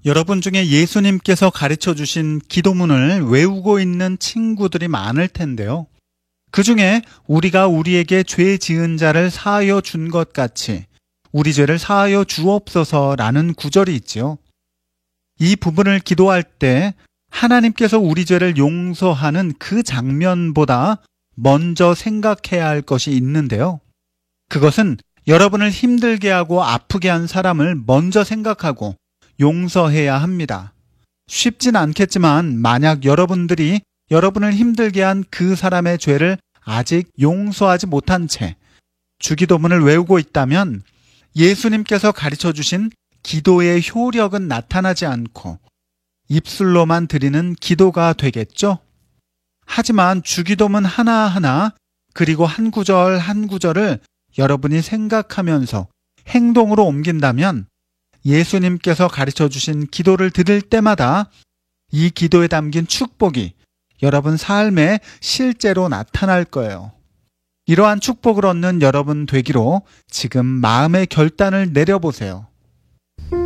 여러분 중에 예수님께서 가르쳐 주신 기도문을 외우고 있는 친구들이 많을 텐데요. 그 중에 우리가 우리에게 죄 지은 자를 사하여 준 것 같이 우리 죄를 사하여 주옵소서라는 구절이 있지요. 이 부분을 기도할 때 하나님께서 우리 죄를 용서하는 그 장면보다 먼저 생각해야 할 것이 있는데요. 그것은 여러분을 힘들게 하고 아프게 한 사람을 먼저 생각하고 용서해야 합니다. 쉽진 않겠지만 만약 여러분들이 여러분을 힘들게 한 그 사람의 죄를 아직 용서하지 못한 채 주기도문을 외우고 있다면 예수님께서 가르쳐 주신 기도의 효력은 나타나지 않고 입술로만 드리는 기도가 되겠죠? 하지만 주기도문 하나하나 그리고 한 구절 한 구절을 여러분이 생각하면서 행동으로 옮긴다면 예수님께서 가르쳐 주신 기도를 드릴 때마다 이 기도에 담긴 축복이 여러분 삶에 실제로 나타날 거예요. 이러한 축복을 얻는 여러분 되기로 지금 마음의 결단을 내려보세요.